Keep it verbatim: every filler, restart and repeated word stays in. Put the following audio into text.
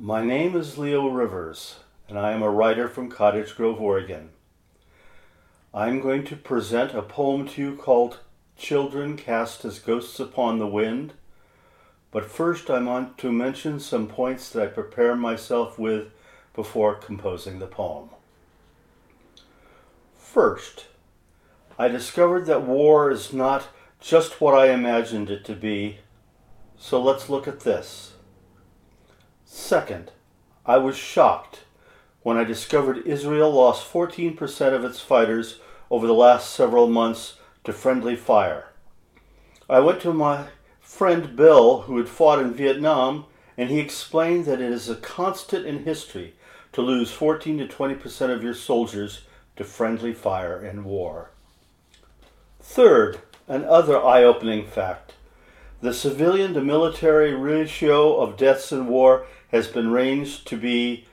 My name is Leo Rivers, and I am a writer from Cottage Grove, Oregon. I'm going to present a poem to you called Children Cast as Ghosts Upon the Wind, but first I want to mention some points that I prepare myself with before composing the poem. First, I discovered that war is not just what I imagined it to be, so let's look at this. Second, I was shocked when I discovered Israel lost fourteen percent of its fighters over the last several months to friendly fire. I went to my friend Bill, who had fought in Vietnam, and he explained that it is a constant in history to lose fourteen to twenty percent of your soldiers to friendly fire in war. Third, another eye-opening fact. The civilian to military ratio of deaths in war has been ranged to be